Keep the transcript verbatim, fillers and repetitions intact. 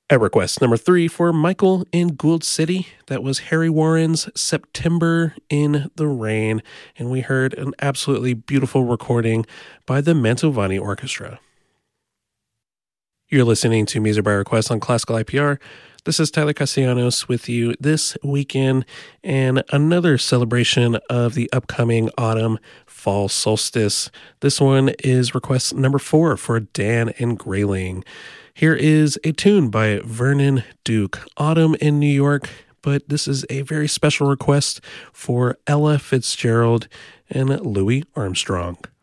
At request number three for Michael in Gould City, that was Harry Warren's September in the Rain, and we heard an absolutely beautiful recording by the Mantovani Orchestra. You're listening to Music by Request on Classical I P R. This is Tyler Castellanos with you this weekend, and another celebration of the upcoming autumn fall solstice. This one is request number four for Dan and Grayling. Here is a tune by Vernon Duke, Autumn in New York, but this is a very special request for Ella Fitzgerald and Louis Armstrong.